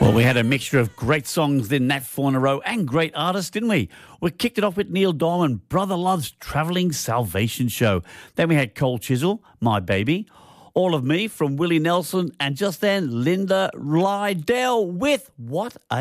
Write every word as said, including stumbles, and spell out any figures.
Well, we had a mixture of great songs in that four in a row and great artists, didn't we? We kicked it off with Neil Diamond, Brother Love's Travelling Salvation Show. Then we had Cole Chisel, My Baby, All of Me from Willie Nelson, and just then Linda Lydell with What a